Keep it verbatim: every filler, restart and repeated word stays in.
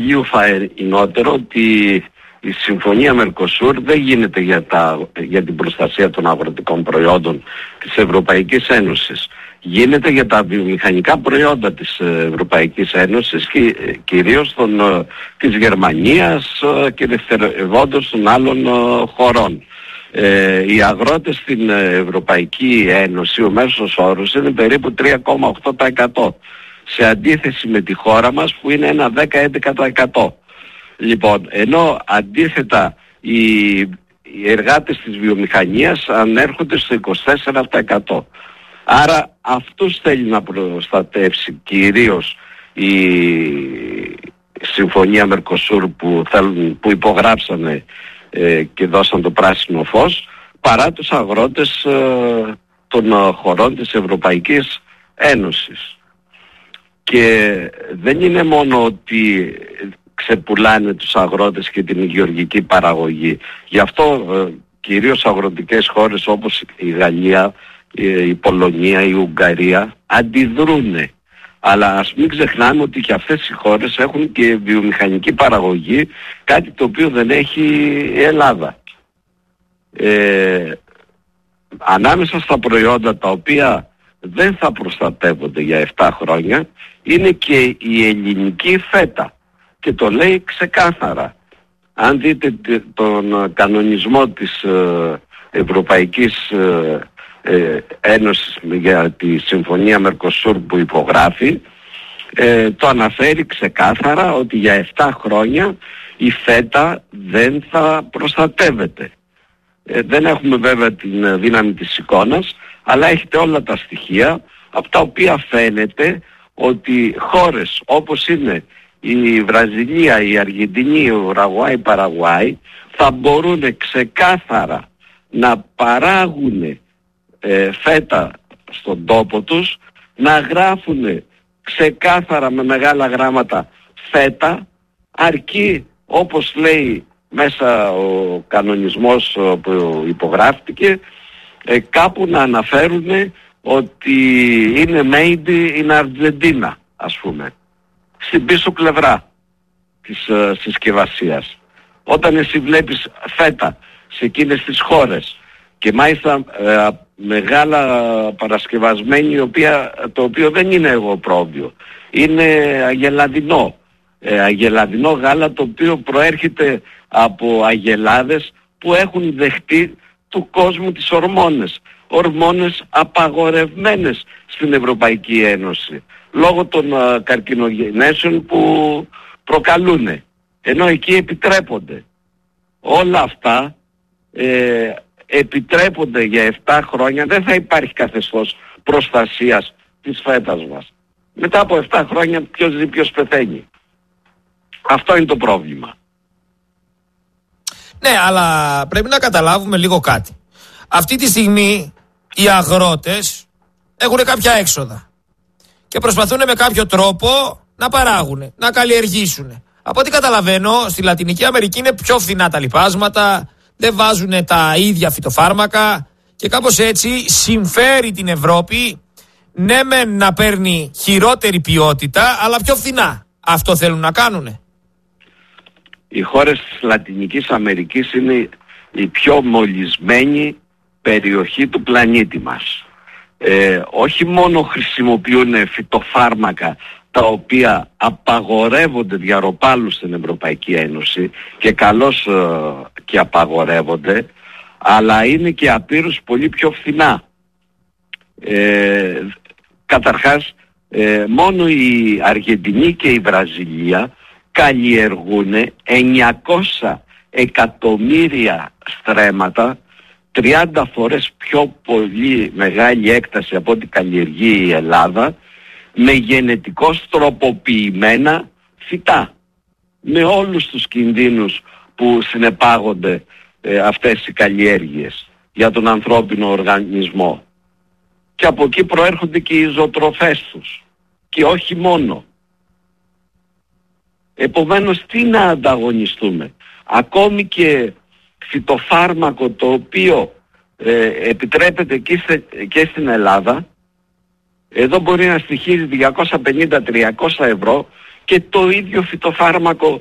Λίγο φαερινότερο ότι η συμφωνία Μερκοσούρ δεν γίνεται για, τα, για την προστασία των αγροτικών προϊόντων της Ευρωπαϊκής Ένωσης. Γίνεται για τα βιομηχανικά προϊόντα της Ευρωπαϊκής Ένωσης και κυρίως των, της Γερμανίας και δευτερευόντως των άλλων χωρών. Ε, οι αγρότες στην Ευρωπαϊκή Ένωση, ο μέσος όρος είναι περίπου τρία κόμμα οκτώ τοις εκατό, σε αντίθεση με τη χώρα μας που είναι ένα δέκα με έντεκα τοις εκατό. Λοιπόν, ενώ αντίθετα οι, οι εργάτες της βιομηχανίας ανέρχονται στο είκοσι τέσσερα τοις εκατό. Άρα αυτούς θέλει να προστατεύσει κυρίως η συμφωνία Μερκοσούρ που, θέλουν, που υπογράψανε ε, και δώσαν το πράσινο φως, παρά τους αγρότες ε, των χωρών της Ευρωπαϊκής Ένωσης. Και δεν είναι μόνο ότι ξεπουλάνε τους αγρότες και την γεωργική παραγωγή. Γι' αυτό ε, κυρίως αγροτικές χώρες όπως η Γαλλία, η Πολωνία, η Ουγγαρία αντιδρούνε. Αλλά ας μην ξεχνάμε ότι και αυτές οι χώρες έχουν και βιομηχανική παραγωγή, κάτι το οποίο δεν έχει η Ελλάδα. Ε, ανάμεσα στα προϊόντα τα οποία δεν θα προστατεύονται για επτά χρόνια είναι και η ελληνική φέτα. Και το λέει ξεκάθαρα. Αν δείτε τον κανονισμό της Ευρωπαϊκής Ένωσης για τη Συμφωνία Μερκοσούρ που υπογράφει, το αναφέρει ξεκάθαρα ότι για επτά χρόνια η φέτα δεν θα προστατεύεται. Δεν έχουμε βέβαια την δύναμη της εικόνας, αλλά έχετε όλα τα στοιχεία από τα οποία φαίνεται ότι χώρες όπως είναι η Βραζιλία, η Αργεντινή, η Ουραγουάη, η Παραγουάη θα μπορούν ξεκάθαρα να παράγουν ε, φέτα στον τόπο τους, να γράφουν ξεκάθαρα με μεγάλα γράμματα φέτα, αρκεί όπως λέει μέσα ο κανονισμός που υπογράφτηκε ε, κάπου να αναφέρουν ότι είναι made in Argentina, ας πούμε, στην πίσω πλευρά της uh, συσκευασίας. Όταν εσύ βλέπεις φέτα σε εκείνες τις χώρες και μάλιστα uh, μεγάλα παρασκευασμένη, η οποία, το οποίο δεν είναι εγωπρόβιο, είναι αγελαδινό, ε, αγελαδινό γάλα το οποίο προέρχεται από αγελάδες που έχουν δεχτεί του κόσμου τις ορμόνες. Ορμόνες απαγορευμένες στην Ευρωπαϊκή Ένωση λόγω των uh, καρκινογενέσεων που προκαλούν, ενώ εκεί επιτρέπονται. Όλα αυτά ε, επιτρέπονται για επτά χρόνια, δεν θα υπάρχει καθεστώς προστασίας της φέτας μας. Μετά από επτά χρόνια ποιος ζει, ποιος πεθαίνει. Αυτό είναι το πρόβλημα. Ναι, αλλά πρέπει να καταλάβουμε λίγο κάτι. Αυτή τη στιγμή οι αγρότες έχουν κάποια έξοδα και προσπαθούν με κάποιο τρόπο να παράγουν, να καλλιεργήσουν. Από ό,τι καταλαβαίνω, στη Λατινική Αμερική είναι πιο φθηνά τα λιπάσματα, δεν βάζουν τα ίδια φυτοφάρμακα και κάπως έτσι συμφέρει την Ευρώπη, ναι μεν να παίρνει χειρότερη ποιότητα, αλλά πιο φθηνά. Αυτό θέλουν να κάνουνε. Οι χώρες της Λατινικής Αμερικής είναι η πιο μολυσμένη περιοχή του πλανήτη μας. Ε, όχι μόνο χρησιμοποιούν φυτοφάρμακα τα οποία απαγορεύονται διαρροπάλου στην Ευρωπαϊκή Ένωση και καλώς ε, και απαγορεύονται, αλλά είναι και απείρως πολύ πιο φθηνά. Ε, καταρχάς ε, μόνο η Αργεντινή και η Βραζιλία καλλιεργούν εννιακόσια εκατομμύρια στρέμματα, τριάντα φορές πιο πολύ μεγάλη έκταση από ό,τι καλλιεργεί η Ελλάδα, με γενετικώς τροποποιημένα φυτά, με όλους τους κινδύνους που συνεπάγονται ε, αυτές οι καλλιέργειες για τον ανθρώπινο οργανισμό. Και από εκεί προέρχονται και οι ζωοτροφές τους και όχι μόνο. Επομένως τι να ανταγωνιστούμε? Ακόμη και φυτοφάρμακο το οποίο ε, επιτρέπεται και, στε, και στην Ελλάδα, εδώ μπορεί να στοιχίζει διακόσια πενήντα με τριακόσια ευρώ και το ίδιο φυτοφάρμακο